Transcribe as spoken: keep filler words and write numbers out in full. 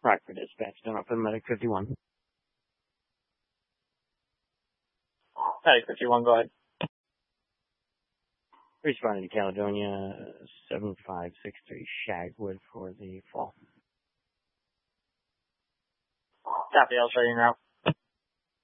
Rockford Dispatch, done up in Medic fifty-one. Medic fifty-one, go ahead. Responding to Caledonia, seven five six three Shagwood for the fall. Copy, I'll show you now.